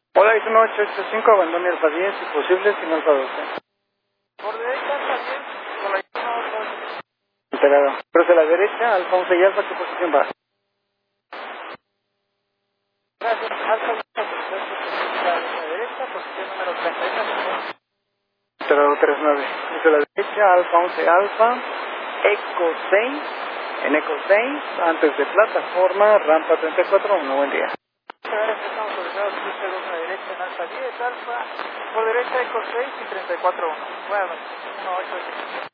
Hola, es 1885, abandone alfa 10, si posible, sin alfa 12. Por derecha, alfa 10, por la izquierda, alfa 11. Enterado. Cruce a la derecha, alfa 11 y alfa, ¿qué posición va? Gracias, alfa 10, a la derecha, posición número 31. Enterado 39. Cruce a la derecha, alfa 11 alfa, eco 6, en eco 6, antes de plataforma, rampa 34, buen día. Gracias, estamos obligados, cruce 2 a la derecha, en alfa 10, alfa, por derecha, eco 6 y 34-1. Bueno, 1-8.